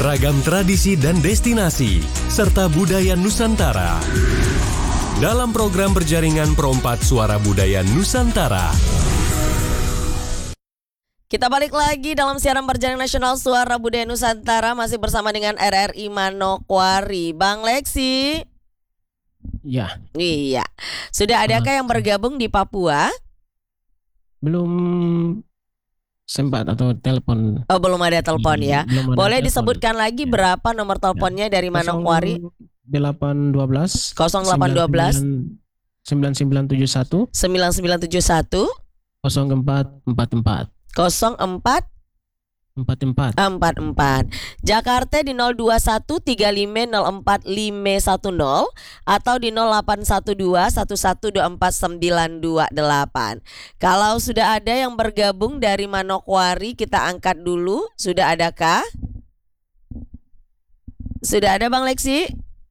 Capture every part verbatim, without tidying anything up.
ragam tradisi dan destinasi, serta budaya Nusantara. Dalam program berjaringan Perompat Suara Budaya Nusantara. Kita balik lagi dalam siaran berjaringan nasional Suara Budaya Nusantara, masih bersama dengan R R I Manokwari. Bang Leksi. Ya. Iya. Sudah adakah yang bergabung di Papua? Belum sempat atau telepon. Oh, belum ada telepon ya. Belum ada Boleh telepon. disebutkan lagi Ya. berapa nomor teleponnya ya. Dari Manokwari? delapan satu dua nol delapan satu dua sembilan sembilan tujuh satu sembilan sembilan tujuh satu nol empat empat empat nol empat empat empat empat empat. Jakarta di nol dua satu tiga lima nol empat lima satu nol atau di nol delapan satu dua satu satu dua empat sembilan dua delapan. Kalau sudah ada yang bergabung dari Manokwari, kita angkat dulu. Sudah adakah? Sudah ada Bang Leksi?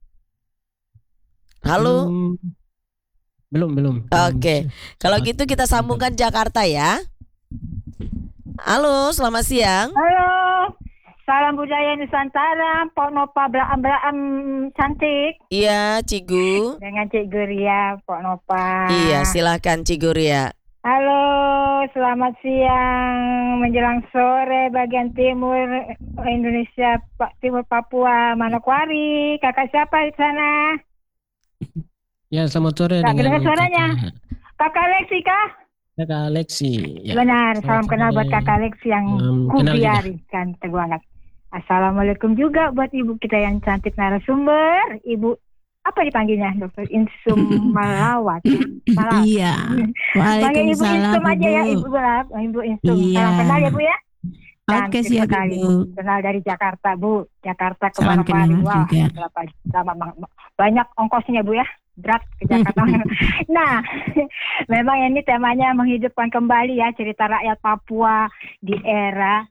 Halo. Belum belum. belum. Oke. Kalau gitu kita sambungkan Jakarta ya. Halo, selamat siang. Halo, salam budaya Nusantara, Pok Nopa Belaam-belaam cantik. Iya, Cigu. Dengan Cik Guria, Pok Nopa. Iya, silahkan Cik Guria. Halo, selamat siang menjelang sore bagian timur Indonesia, Pak Timur Papua, Manokwari. Kakak siapa di sana? Ya, selamat sore. Tak dengan dengar suaranya. Kakak, Kakak Lexi kah? Kakak Alexi. Ya. Benar, Selamat salam kenal sore. buat Kakak Lexi yang Um, kenal juga. kubiarkan teguh banget. Assalamualaikum juga buat ibu kita yang cantik narasumber, Ibu apa dipanggilnya, Dokter Insum Malawat. Malawat. Iya. Panggil Ibu Waalaikumsalam, Insum aja ya, Bu. Ibu Balap, Ibu Insum. Iya. Salam kenal ya, Bu ya. Oke, Cantik siap, sekali, Bu. Kenal dari Jakarta, Bu. Jakarta ke Salam Manokwari. kenal Wah, juga. berapa lama bang- banyak ongkosnya, Bu ya. Berat ke Jakarta. Nah, memang ini temanya menghidupkan kembali ya cerita rakyat Papua di era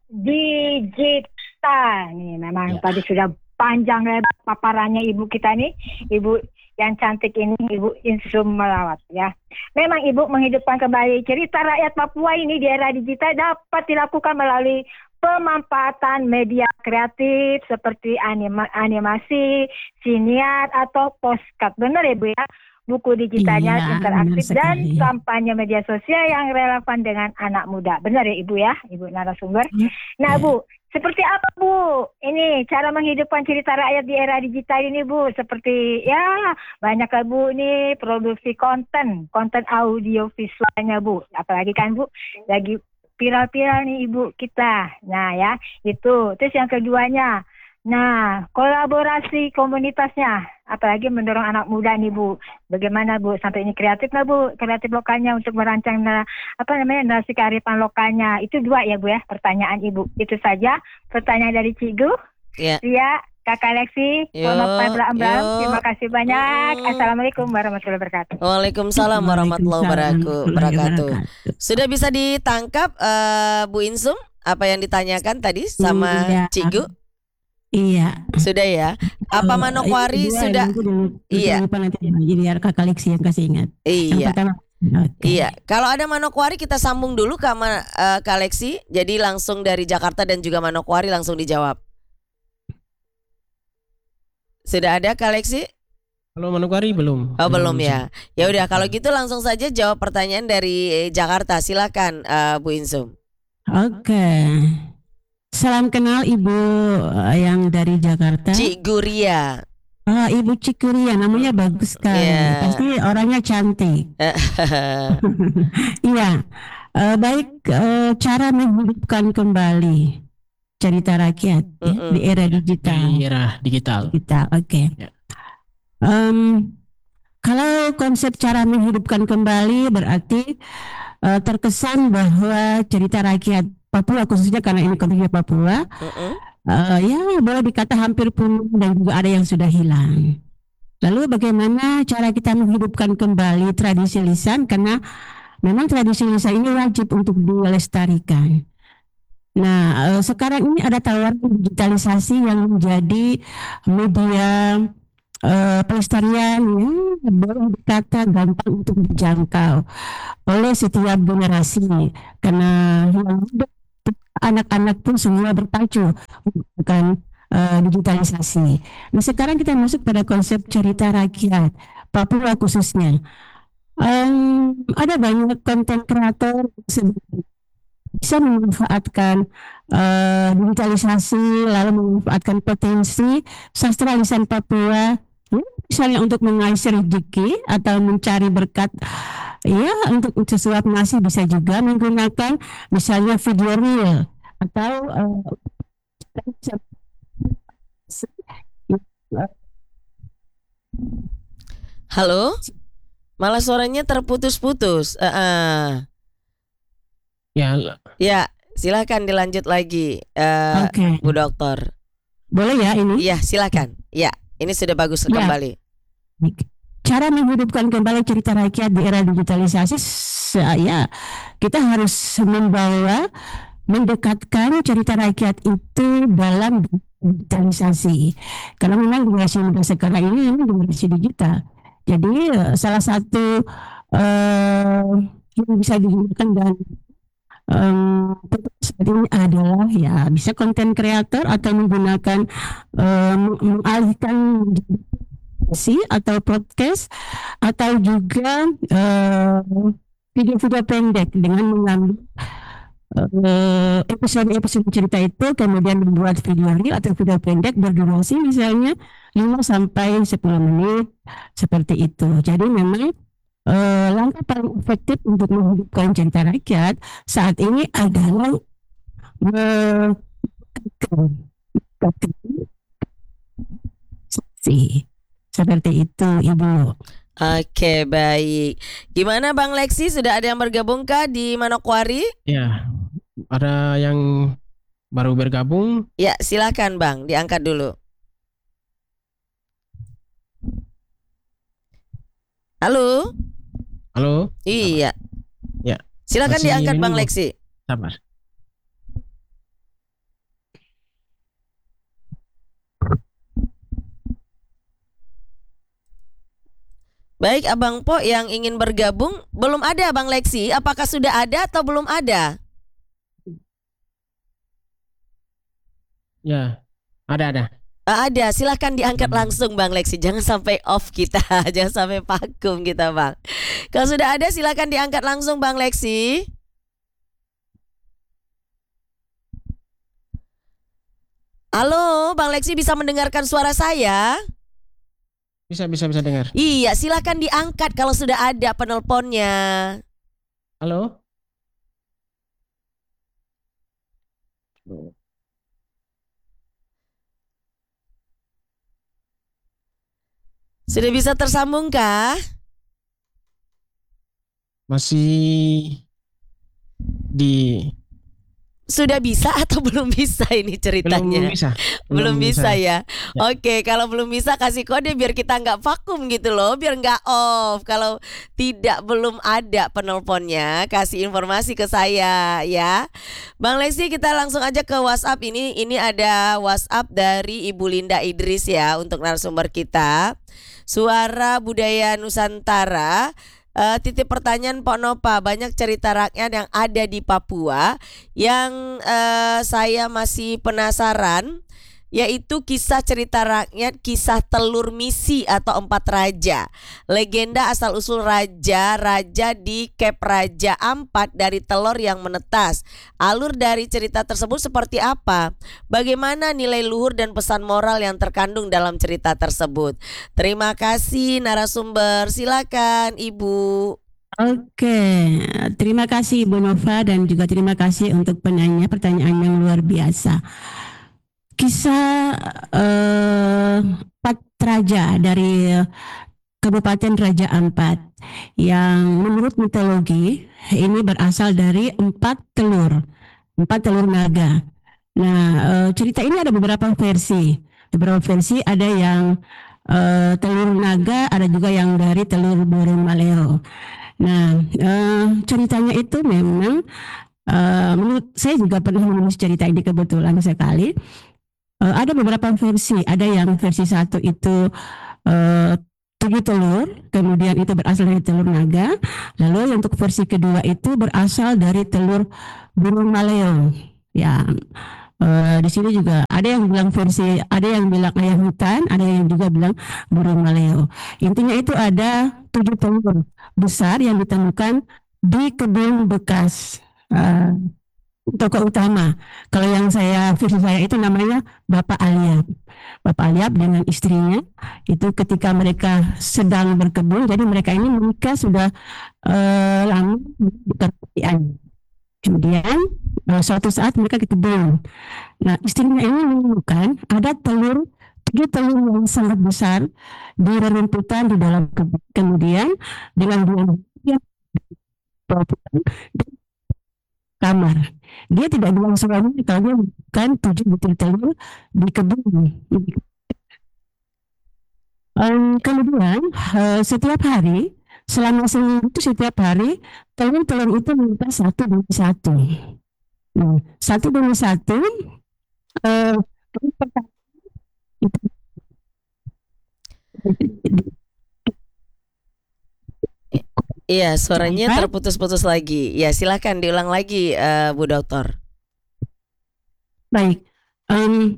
digital. Nih, memang Ya. tadi sudah panjang lebar paparannya ibu kita nih, ibu yang cantik ini, Ibu Insum Malawat ya. Memang ibu menghidupkan kembali cerita rakyat Papua ini di era digital dapat dilakukan melalui pemanfaatan media kreatif seperti anima, animasi, siniar atau postcard. Benar ya Bu ya? Buku digitalnya Iya, interaktif benar dan sekali. kampanye media sosial yang relevan dengan anak muda. Benar ya Ibu ya? Ibu narasumber. Nah Bu, seperti apa Bu? Ini cara menghidupkan cerita rakyat di era digital ini Bu. Seperti ya banyak lah Bu nih produksi konten, konten audio visualnya Bu. Apalagi kan Bu, lagi viral-viral nih ibu kita. Nah ya, itu. Terus yang keduanya, nah kolaborasi komunitasnya, apalagi mendorong anak muda nih Bu. Bagaimana Bu sampai ini kreatif lah Bu, kreatif lokalnya untuk merancang na- apa namanya narasi kearifan lokalnya. Itu dua ya Bu ya, pertanyaan Ibu. Itu saja pertanyaan dari Cigu. Ya. Iya, Kakak Lexi, Yo, Mohon Belam Belam. yo. Terima kasih banyak. Mm. Assalamualaikum warahmatullahi wabarakatuh. Waalaikumsalam warahmatullahi wabarakatuh. wabarakatuh. Wabarakatuh. Sudah bisa ditangkap eh, Bu Insum apa yang ditanyakan tadi sama Iya. Cigu? Iya. Sudah ya. Apa Oh, Manokwari itu dua, sudah? yang aku dulu- Iya. lupa nanti jadi biar Kakak Lexi yang kasih ingat. Yang Iya. pertama. Oke. Iya, kalau ada Manokwari kita sambung dulu ke Ma- eh, Kak Lexi. Jadi langsung dari Jakarta dan juga Manokwari langsung dijawab. Sudah ada Kak Lexi? Kalau Manokwari belum. Oh belum bisa. ya. Ya udah kalau gitu langsung saja jawab pertanyaan dari eh, Jakarta. Silakan eh, Bu Insum. Oke. Salam kenal Ibu eh, yang dari Jakarta. Cik Guria. Ah, Ibu Cikuria, namanya bagus sekali. Iya. Pasti orangnya cantik. Iya. Eh, baik, eh, cara menghidupkan kembali cerita rakyat ya, Mm-mm. di era digital. Di era digital. Digital, oke. Ya. Em, kalau konsep cara menghidupkan kembali berarti eh, terkesan bahwa cerita rakyat Papua, khususnya karena ini konteksnya Papua, Mm-mm. eh, ya boleh dikata hampir punah dan juga ada yang sudah hilang. Lalu bagaimana cara kita menghidupkan kembali tradisi lisan, karena memang tradisi lisan ini wajib untuk dilestarikan. Nah, eh, sekarang ini ada tawaran digitalisasi yang menjadi media eh, pelestarian ya, boleh dikata gampang untuk dijangkau oleh setiap generasi, karena yang muda, anak-anak pun semua berpacu menggunakan uh, digitalisasi. Nah sekarang kita masuk pada konsep cerita rakyat Papua khususnya. Um, ada banyak konten kreator bisa memanfaatkan uh, digitalisasi, lalu memanfaatkan potensi sastra lisan Papua, misalnya untuk mengais rezeki atau mencari berkat, ya untuk sesuap nasi, bisa juga menggunakan misalnya video reel atau uh, halo, malah suaranya terputus-putus. Uh, uh. Ya, Ya, silakan dilanjut lagi, uh, Oke. Bu Dokter. Boleh ya ini? Iya, silakan. Ya, ini sudah bagus Ya. kembali. Cara menghidupkan kembali cerita rakyat di era digitalisasi, saya kita harus membawa, mendekatkan cerita rakyat itu dalam digitalisasi. Karena memang generasi muda sekarang ini memang generasi digital. Jadi eh, salah satu uh, yang bisa digunakan dan um, seperti ini adalah ya bisa konten kreator atau menggunakan um, mengalihkan atau podcast atau juga uh, video-video pendek dengan mengambil uh, episode-episode cerita itu kemudian membuat video reel atau video pendek berdurasi misalnya lima sampai sepuluh menit seperti itu. Jadi memang uh, langkah paling efektif untuk menghidupkan cerita rakyat saat ini adalah uh, sih. Seperti itu, Ibu. Oke, baik. Gimana Bang Leksi, sudah ada yang bergabung kah di Manokwari? ya. Ada yang baru bergabung. Ya, silakan Bang, diangkat dulu. Halo? Halo, Iya. Ya. Silakan Masih diangkat Bang menunggu. Leksi. sabar. Baik, Abang Po yang ingin bergabung, belum ada Bang Leksi. Apakah sudah ada atau belum ada? Ya, ada ada. Ah, ada, silahkan diangkat langsung Bang Leksi. Jangan sampai off kita, jangan sampai vakum kita Bang. Kalau sudah ada silahkan diangkat langsung Bang Leksi. Halo, Bang Leksi bisa mendengarkan suara saya? Bisa bisa bisa dengar. Iya, silahkan diangkat kalau sudah ada penelponnya. Halo. Sudah bisa tersambung kah? Masih di Sudah bisa atau belum bisa ini ceritanya? belum bisa. Belum bisa ya. Ya. Oke, kalau belum bisa kasih kode biar kita nggak vakum gitu loh, biar nggak off. Kalau tidak belum ada penelponnya, kasih informasi ke saya ya. Bang Leksi, kita langsung aja ke WhatsApp ini. Ini ada WhatsApp dari Ibu Linda Idris ya untuk narasumber kita. Suara Budaya Nusantara. Uh, titip pertanyaan Pak Nopa, banyak cerita rakyat yang ada di Papua yang uh, saya masih penasaran, yaitu kisah cerita rakyat, kisah telur misi atau empat raja, legenda asal usul raja raja di Kep Raja Ampat dari telur yang menetas. Alur dari cerita tersebut seperti apa? Bagaimana nilai luhur dan pesan moral yang terkandung dalam cerita tersebut? Terima kasih narasumber, silakan Ibu. Oke, terima kasih Bu Nova dan juga terima kasih untuk penanya pertanyaan yang luar biasa. Kisah eh, empat raja dari Kabupaten Raja Ampat yang menurut mitologi ini berasal dari empat telur, empat telur naga. Nah, eh, cerita ini ada beberapa versi. Beberapa versi ada yang eh, telur naga, ada juga yang dari telur burung maleo. Nah, eh, ceritanya itu memang eh, menurut saya juga pernah menulis cerita ini kebetulan sekali. Uh, ada beberapa versi, ada yang versi satu itu uh, tujuh telur, kemudian itu berasal dari telur naga, lalu untuk versi kedua itu berasal dari telur burung maleo. Ya, Eh, di sini juga ada yang bilang versi, ada yang bilang ayam hutan, ada yang juga bilang burung maleo. Intinya itu ada tujuh telur besar yang ditemukan di kebun bekas eh, tokoh utama. Kalau yang saya versi saya itu namanya Bapak Aliap. Bapak Aliap dengan istrinya itu ketika mereka sedang berkebun, jadi mereka ini menikah sudah eh, lama di kerajaan. Kemudian eh, suatu saat mereka ke kebun. Nah, istrinya ini menemukan ada telur, tujuh telur yang sangat besar di rerumputan di dalam kebun. Kemudian dengan dia di kamar, dia tidak bilang suaminya kalau dia menemukan tujuh butir telur di kebun. Um, kemudian uh, setiap hari selama seminggu itu setiap hari telur-telur itu menetas satu demi satu. Nah, satu demi satu uh, itu Iya, suaranya Apa? terputus-putus lagi. Ya, silakan diulang lagi, eh, Bu Dokter. Baik. Um,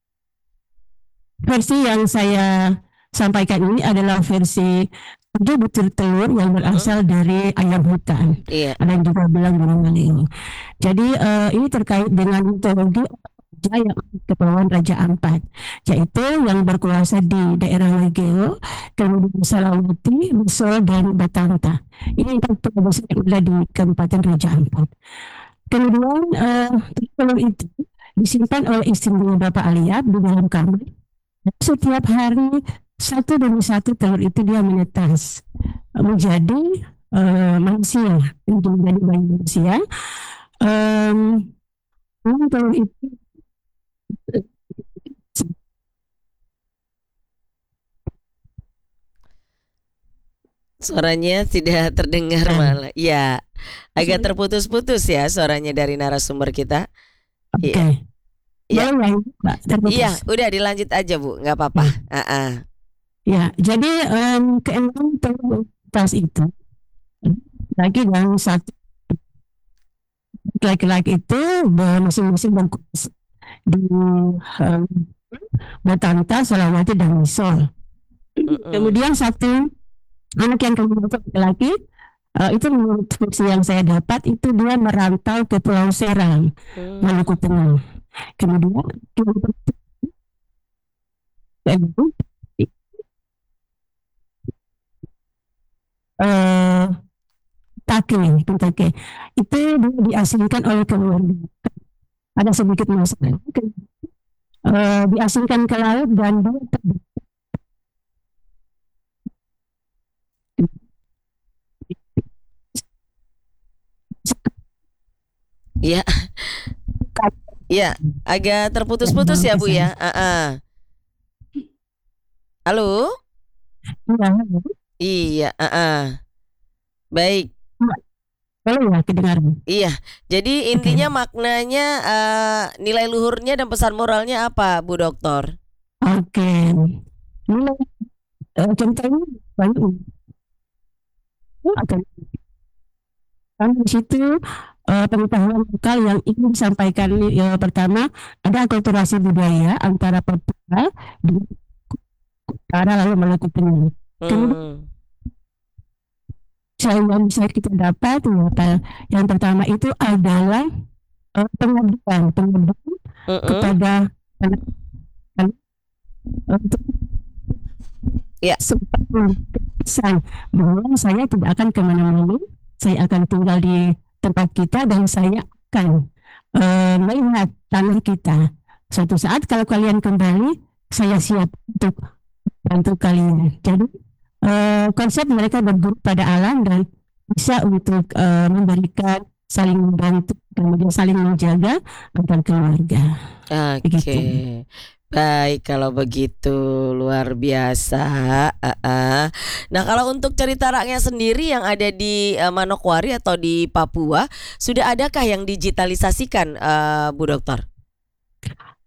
versi yang saya sampaikan ini adalah versi tujuh butir telur yang berasal dari ayam hutan. Iya. Ada yang juga bilang burung maleo. Jadi eh, ini terkait dengan mitologi raja yang kepulauan Raja Ampat, yaitu yang berkuasa di daerah Legeo, kemudian Salawati, Misol, dan Batanta. Ini empat pulau besar yang ada di Kabupaten Raja Ampat. Kemudian eh, telur itu disimpan oleh istrinya Bapak Aliap di dalam kamar. Setiap hari satu demi satu telur itu dia menetas menjadi eh, manusia, menjadi bayi manusia. Um, telur itu Suaranya tidak terdengar Nah. malah. Ya, agak Suara- terputus-putus ya suaranya dari narasumber kita. Oke. Iya. Iya. Boleh ya, Mbak? Terputus. Iya, udah dilanjut aja Bu, nggak apa-apa. Ah, ah. Ya, jadi em, keenam telur tas itu lagi yang satu laki-laki itu masing-masing berkuasa di em, Batanta, Salawati, dan Misol. Mm-mm. Kemudian satu anak yang kedua laki-laki eh, itu menurut versi yang saya dapat itu dia merantau ke Pulau Serang, Hmm. Maluku Tengah. Kemudian eh Take, Take itu dia diasingkan oleh keluarga. Ada sedikit masalah. Eh, diasingkan ke laut dan dia ter- Iya. Iya, agak terputus-putus ya Bu ya. Ah, ah. Halo? Iya, ah, ah. Baik. Boleh ya kedengaran? Iya, jadi intinya maknanya eh, nilai luhurnya dan pesan moralnya apa, Bu Dokter? Oke. Ini eh, ceritanya banyak. Akan kan di situ eh, pengetahuan lokal yang ingin disampaikan ya, pertama ada akulturasi budaya antara Papua di utara lalu Maluku Tengah. Hmm. Yang bisa kita dapat ya, Pak, yang pertama itu adalah eh, pengabdian, pengabdian Mm-mm. kepada anak anak untuk Ya. pesan bahwa saya tidak akan kemana-mana, saya akan tinggal di tempat kita dan saya akan eh, melihat tanah kita. Suatu saat kalau kalian kembali, saya siap untuk bantu kalian. Jadi eh, konsep mereka berguru pada alam dan bisa untuk eh, memberikan saling membantu kemudian saling menjaga antar keluarga. Oke. Begitu. Baik kalau begitu, luar biasa. Ah, ah. Nah, kalau untuk cerita rakyat sendiri yang ada di eh, Manokwari atau di Papua, sudah adakah yang digitalisasikan, eh, Bu Dokter?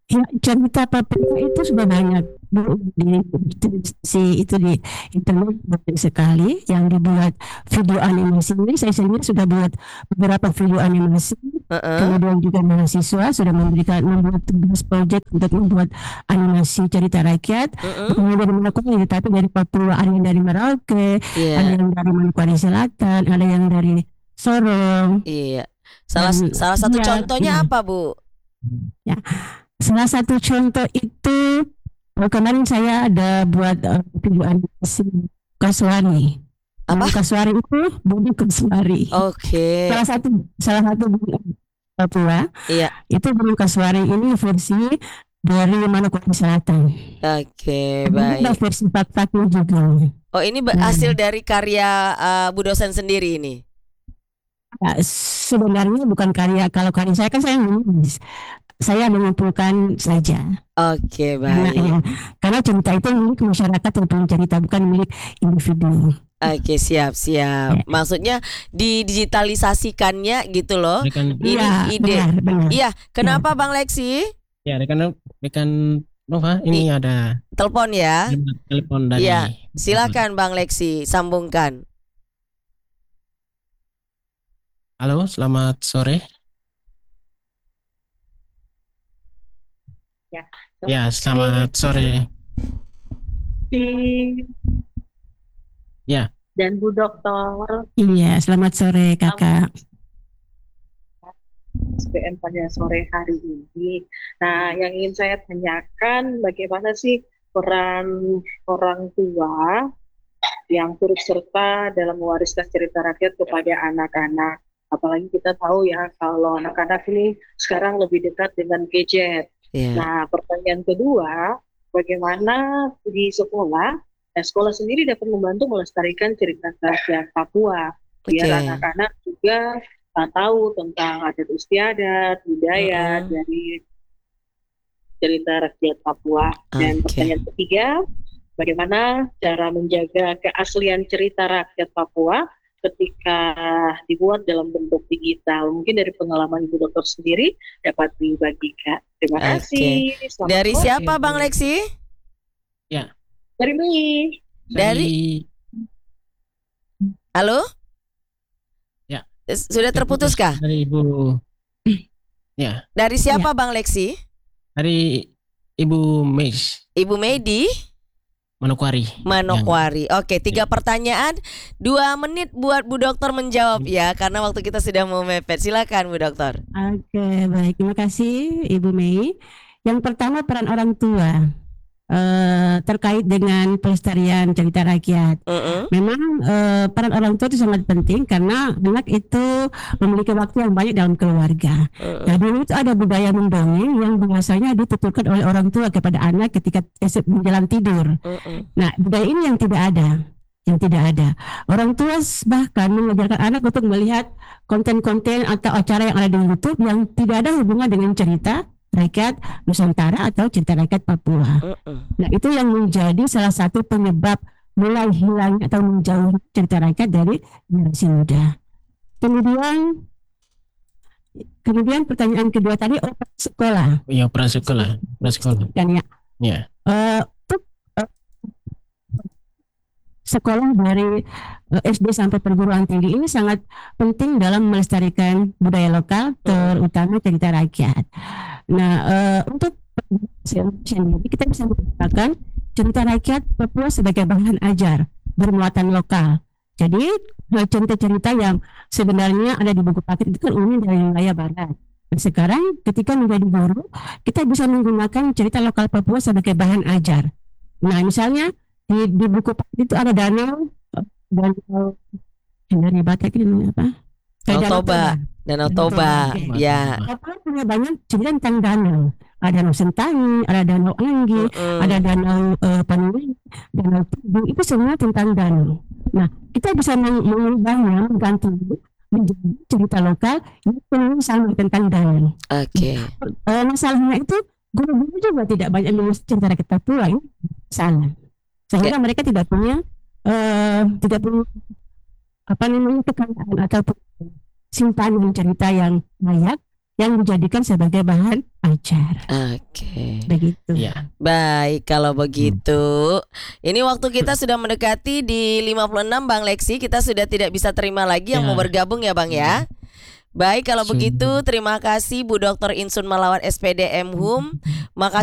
Ya, cerita Papua itu sudah banyak Bu, di, si itu di internet banyak sekali yang dibuat video animasi. Ini saya sendiri sudah buat beberapa video animasi. Heeh. Kemudian juga mahasiswa sudah memberikan membuat tugas proyek untuk membuat animasi cerita rakyat. Heeh. Kemudian dari Manokwari, tapi dari Papua ada yang dari Merauke, ada Iya. yang dari Manokwari Selatan, ada yang dari Sorong. Iya. Salah Dan salah satu ya, contohnya ya. apa, Bu? Ya, salah satu contoh itu oh, kemarin saya ada buat uh, video animasi Kaswari. Apa? Nah, Kaswari itu Budi Kaswari. Oke. Salah satu salah satu Budi Papua. Iya. Itu Budi Kaswari ini versi dari Manokwari Selatan. Oke, Ini ada baik. versi fak-faknya juga. Oh, ini ba- Nah. hasil dari karya uh, Bu dosen sendiri ini. Ya, sebenarnya bukan karya, kalau karya saya kan saya menulis. Saya mengumpulkan saja. Oke, Karena, baik. ya, karena cerita itu milik masyarakat yang cerita, bukan milik individu. Oke, siap, siap. Ya. Maksudnya didigitalisasikannya gitu loh. Rekan, Ini Iya, ide. benar, benar. Iya, kenapa Bang Lexi? ya rekan rekan Nova, ini ada Telepon ya. telepon dari. Iya, silakan Bang Lexi, sambungkan. Halo, selamat sore. Ya. Ya, selamat sore. Ya. Dan Bu Dokter Iya, selamat sore kakak. S B M pada sore hari ini. Nah, yang ingin saya tanyakan bagaimana sih peran orang tua yang turut serta dalam mewariskan cerita rakyat kepada anak-anak. Apalagi kita tahu ya kalau anak-anak ini sekarang lebih dekat dengan gadget. Iya. Nah, pertanyaan kedua, bagaimana di sekolah, eh, sekolah sendiri dapat membantu melestarikan cerita rakyat Papua, biar Oke. anak-anak juga uh, tahu tentang adat istiadat, budaya Mm-mm. dari cerita rakyat Papua. Dan Oke. pertanyaan ketiga, bagaimana cara menjaga keaslian cerita rakyat Papua ketika dibuat dalam bentuk digital? Mungkin dari pengalaman Ibu Dokter sendiri dapat dibagikan. Terima Oke. kasih. Selamat Dari sore. siapa Bang Lexi? Dari Mei. Dari- Halo? Ya. Eh, Sudah terputus kah? Dari Ibu. Ya, Dari siapa Bang Lexi? dari Ibu Meis Ibu Medi Manokwari. Manokwari. Oke, tiga pertanyaan, dua menit buat Bu Dokter menjawab ya, karena waktu kita sudah mau mepet. Silakan Bu Dokter. Oke, baik. Terima kasih Ibu Mei. Yang pertama, peran orang tua eh, terkait dengan pelestarian cerita rakyat. Mm-mm. Memang eh, peran orang tua itu sangat penting karena anak itu memiliki waktu yang banyak dalam keluarga. Mm-mm. Nah, dulu itu ada budaya mendongeng yang biasanya dituturkan oleh orang tua kepada anak ketika esok menjelang tidur. Mm-mm. Nah, budaya ini yang tidak ada, yang tidak ada. Orang tua bahkan mengajarkan anak untuk melihat konten-konten atau acara yang ada di YouTube yang tidak ada hubungan dengan cerita rakyat Nusantara atau cerita rakyat Papua. Mm-mm. Nah, itu yang menjadi salah satu penyebab mulai hilangnya atau menjauh cerita rakyat dari generasi muda. Kemudian, kemudian pertanyaan kedua tadi, oh, sekolah. Ya, peran sekolah, peran sekolah. Dan ya, Ya. eh, untuk eh, sekolah dari eh, S D sampai perguruan tinggi ini sangat penting dalam melestarikan budaya lokal, terutama cerita rakyat. Nah, eh, untuk sendiri kita bisa menggunakan cerita rakyat Papua sebagai bahan ajar bermuatan lokal. Jadi eh, cerita-cerita yang sebenarnya ada di buku paket itu kan umumnya dari wilayah barat. Dan sekarang ketika menjadi guru, kita bisa menggunakan cerita lokal Papua sebagai bahan ajar. Nah, misalnya di, di buku paket itu ada danau, eh, danau yang dari Batak ini apa? Eh, Danau Toba. Danau Toba. Oke. Ya. Papua punya banyak cerita tentang danau. Ada danau Sentani, ada danau Anggi, Mm-mm. ada danau uh, Panuli, danau Tidung, itu semua tentang danau. Nah, kita bisa meng- mengubahnya, mengganti menjadi cerita lokal yang penuh sama tentang danau. Oke. Eh, masalahnya itu guru-guru juga tidak banyak menulis cerita rakyat Papua, ini salah. Sehingga mereka tidak punya eh, tidak punya apa namanya kekayaan atau simpanan cerita yang layak yang dijadikan sebagai bahan ajar. Oke. Begitu. Ya. Baik, kalau begitu. Ini waktu kita sudah mendekati di lima puluh enam Bang Lexi. Kita sudah tidak bisa terima lagi yang Ya. mau bergabung ya Bang ya. Baik, kalau Sudah. begitu terima kasih Bu Doktor Insun Malawan S P D M Hum. Makasih